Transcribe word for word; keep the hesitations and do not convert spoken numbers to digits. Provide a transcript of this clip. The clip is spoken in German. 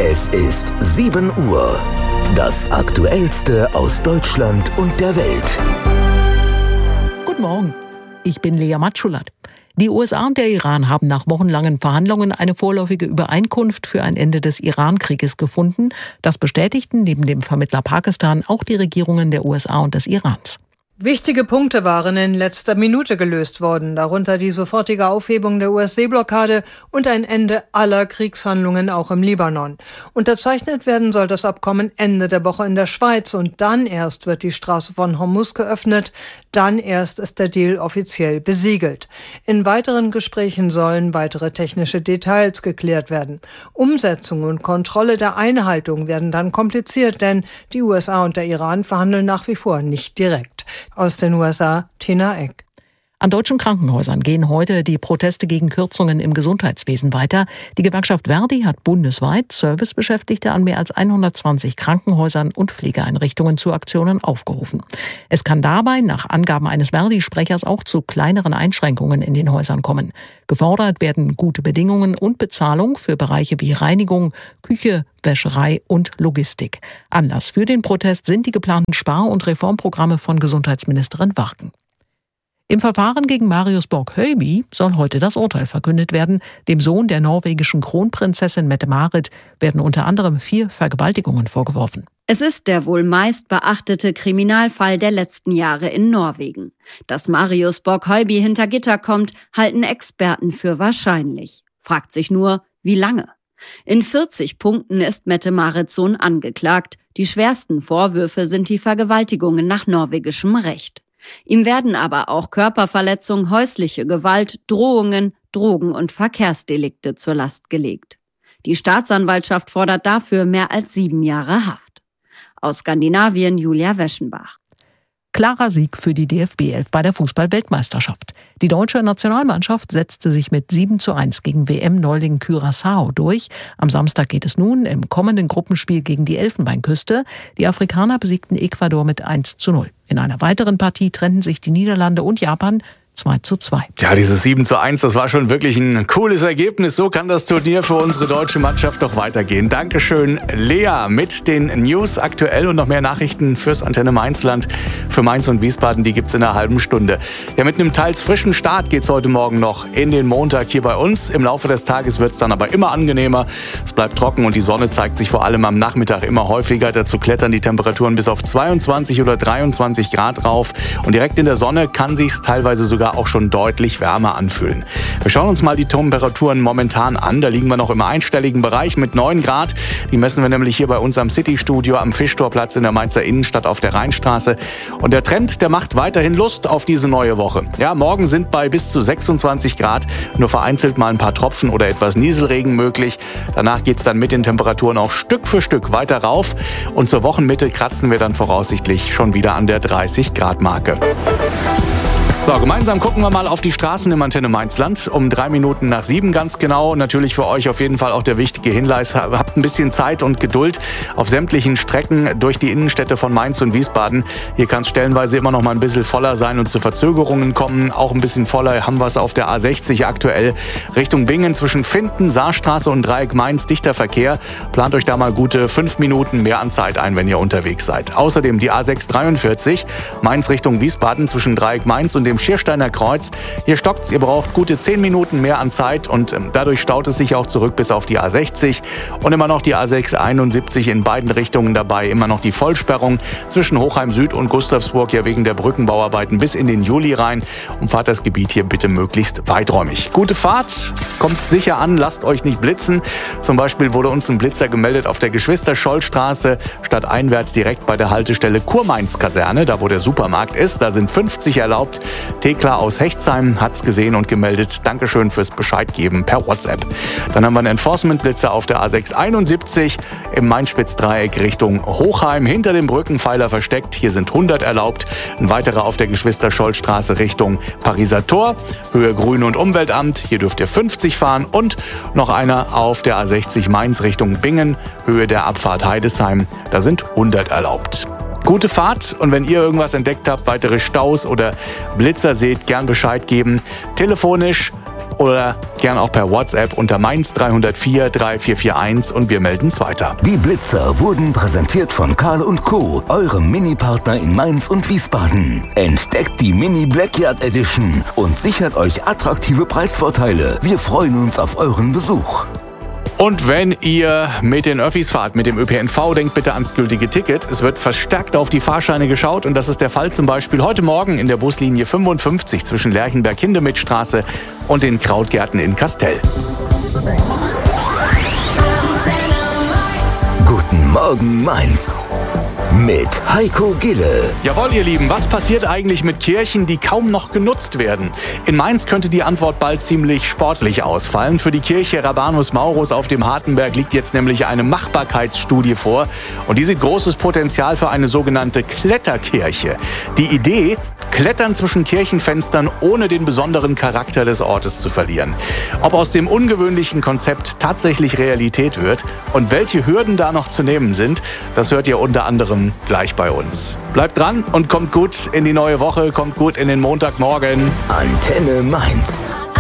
Es ist sieben Uhr. Das Aktuellste aus Deutschland und der Welt. Guten Morgen, ich bin Lea Matschulat. Die U S A und der Iran haben nach wochenlangen Verhandlungen eine vorläufige Übereinkunft für ein Ende des Iran-Krieges gefunden. Das bestätigten neben dem Vermittler Pakistan auch die Regierungen der U S A und des Irans. Wichtige Punkte waren in letzter Minute gelöst worden, darunter die sofortige Aufhebung der U S-Seeblockade und ein Ende aller Kriegshandlungen auch im Libanon. Unterzeichnet werden soll das Abkommen Ende der Woche in der Schweiz und dann erst wird die Straße von Hormuz geöffnet, dann erst ist der Deal offiziell besiegelt. In weiteren Gesprächen sollen weitere technische Details geklärt werden. Umsetzung und Kontrolle der Einhaltung werden dann kompliziert, denn die U S A und der Iran verhandeln nach wie vor nicht direkt. Aus den U S A, Tina Eck. An deutschen Krankenhäusern gehen heute die Proteste gegen Kürzungen im Gesundheitswesen weiter. Die Gewerkschaft Verdi hat bundesweit Servicebeschäftigte an mehr als hundertzwanzig Krankenhäusern und Pflegeeinrichtungen zu Aktionen aufgerufen. Es kann dabei nach Angaben eines Verdi-Sprechers auch zu kleineren Einschränkungen in den Häusern kommen. Gefordert werden gute Bedingungen und Bezahlung für Bereiche wie Reinigung, Küche, Wäscherei und Logistik. Anlass für den Protest sind die geplanten Spar- und Reformprogramme von Gesundheitsministerin Warken. Im Verfahren gegen Marius Borg-Høiby soll heute das Urteil verkündet werden. Dem Sohn der norwegischen Kronprinzessin Mette-Marit werden unter anderem vier Vergewaltigungen vorgeworfen. Es ist der wohl meist beachtete Kriminalfall der letzten Jahre in Norwegen. Dass Marius Borg-Høiby hinter Gitter kommt, halten Experten für wahrscheinlich. Fragt sich nur, wie lange? In vierzig Punkten ist Mette-Marits Sohn angeklagt. Die schwersten Vorwürfe sind die Vergewaltigungen nach norwegischem Recht. Ihm werden aber auch Körperverletzung, häusliche Gewalt, Drohungen, Drogen- und Verkehrsdelikte zur Last gelegt. Die Staatsanwaltschaft fordert dafür mehr als sieben Jahre Haft. Aus Skandinavien Julia Weschenbach. Klarer Sieg für die D F B elf bei der Fußball-Weltmeisterschaft. Die deutsche Nationalmannschaft setzte sich mit sieben zu eins gegen W M-Neuling Curaçao durch. Am Samstag geht es nun im kommenden Gruppenspiel gegen die Elfenbeinküste. Die Afrikaner besiegten Ecuador mit eins zu null. In einer weiteren Partie trennten sich die Niederlande und Japan zwei zu zwei. Ja, dieses sieben zu eins, das war schon wirklich ein cooles Ergebnis. So kann das Turnier für unsere deutsche Mannschaft doch weitergehen. Dankeschön, Lea, mit den News aktuell und noch mehr Nachrichten fürs Antenne Mainzland. Für Mainz und Wiesbaden, die gibt's in einer halben Stunde. Ja, mit einem teils frischen Start geht's heute Morgen noch in den Montag hier bei uns. Im Laufe des Tages wird's dann aber immer angenehmer. Es bleibt trocken und die Sonne zeigt sich vor allem am Nachmittag immer häufiger. Dazu klettern die Temperaturen bis auf zweiundzwanzig oder dreiundzwanzig Grad rauf. Und direkt in der Sonne kann sich's teilweise sogar auch schon deutlich wärmer anfühlen. Wir schauen uns mal die Temperaturen momentan an. Da liegen wir noch im einstelligen Bereich mit neun Grad. Die messen wir nämlich hier bei uns am City-Studio am Fischtorplatz in der Mainzer Innenstadt auf der Rheinstraße. Und der Trend, der macht weiterhin Lust auf diese neue Woche. Ja, morgen sind bei bis zu sechsundzwanzig Grad nur vereinzelt mal ein paar Tropfen oder etwas Nieselregen möglich. Danach geht es dann mit den Temperaturen auch Stück für Stück weiter rauf. Und zur Wochenmitte kratzen wir dann voraussichtlich schon wieder an der dreißig Grad Marke. So, gemeinsam gucken wir mal auf die Straßen im Antenne Mainzland. Um drei Minuten nach sieben ganz genau. Natürlich für euch auf jeden Fall auch der wichtige Hinweis. Habt ein bisschen Zeit und Geduld auf sämtlichen Strecken durch die Innenstädte von Mainz und Wiesbaden. Hier kann es stellenweise immer noch mal ein bisschen voller sein und zu Verzögerungen kommen. Auch ein bisschen voller haben wir es auf der A sechzig aktuell. Richtung Bingen zwischen Finden, Saarstraße und Dreieck Mainz dichter Verkehr. Plant euch da mal gute fünf Minuten mehr an Zeit ein, wenn ihr unterwegs seid. Außerdem die A sechs dreiundvierzig, Mainz Richtung Wiesbaden zwischen Dreieck Mainz und dem Schiersteiner Kreuz. Hier stockt's, ihr braucht gute zehn Minuten mehr an Zeit und ähm, dadurch staut es sich auch zurück bis auf die A sechzig und immer noch die A sechs einundsiebzig in beiden Richtungen dabei. Immer noch die Vollsperrung zwischen Hochheim Süd und Gustavsburg, ja wegen der Brückenbauarbeiten bis in den Juli rein. Umfahrt das Gebiet hier bitte möglichst weiträumig. Gute Fahrt, kommt sicher an, lasst euch nicht blitzen. Zum Beispiel wurde uns ein Blitzer gemeldet auf der Geschwister-Scholl-Straße, stadteinwärts direkt bei der Haltestelle Kurmainz-Kaserne, da wo der Supermarkt ist. Da sind fünfzig erlaubt. Thekla aus Hechtsheim hat's gesehen und gemeldet. Dankeschön fürs Bescheid geben per WhatsApp. Dann haben wir einen Enforcement-Blitzer auf der A sechs einundsiebzig im Main-Spitz-Dreieck Richtung Hochheim, hinter dem Brückenpfeiler versteckt. Hier sind hundert erlaubt. Ein weiterer auf der Geschwister-Scholl-Straße Richtung Pariser Tor, Höhe Grün- und Umweltamt. Hier dürft ihr fünfzig fahren. Und noch einer auf der A sechzig Mainz Richtung Bingen, Höhe der Abfahrt Heidesheim. Da sind hundert erlaubt. Gute Fahrt und wenn ihr irgendwas entdeckt habt, weitere Staus oder Blitzer seht, gern Bescheid geben. Telefonisch oder gern auch per WhatsApp unter Mainz drei null vier drei vier vier eins und wir melden es weiter. Die Blitzer wurden präsentiert von Karl und Co., eurem Mini-Partner in Mainz und Wiesbaden. Entdeckt die Mini Blackyard Edition und sichert euch attraktive Preisvorteile. Wir freuen uns auf euren Besuch. Und wenn ihr mit den Öffis fahrt, mit dem Ö P N V, denkt bitte ans gültige Ticket. Es wird verstärkt auf die Fahrscheine geschaut und das ist der Fall zum Beispiel heute Morgen in der Buslinie fünfundfünfzig zwischen Lerchenberg-Hindemithstraße und den Krautgärten in Kastel. Guten Morgen Mainz mit Heiko Gille. Jawohl, ihr Lieben, was passiert eigentlich mit Kirchen, die kaum noch genutzt werden? In Mainz könnte die Antwort bald ziemlich sportlich ausfallen. Für die Kirche Rabanus Maurus auf dem Hartenberg liegt jetzt nämlich eine Machbarkeitsstudie vor. Und die sieht großes Potenzial für eine sogenannte Kletterkirche. Die Idee: Klettern zwischen Kirchenfenstern, ohne den besonderen Charakter des Ortes zu verlieren. Ob aus dem ungewöhnlichen Konzept tatsächlich Realität wird und welche Hürden da noch zu nehmen sind, das hört ihr unter anderem gleich bei uns. Bleibt dran und kommt gut in die neue Woche, kommt gut in den Montagmorgen. Antenne Mainz.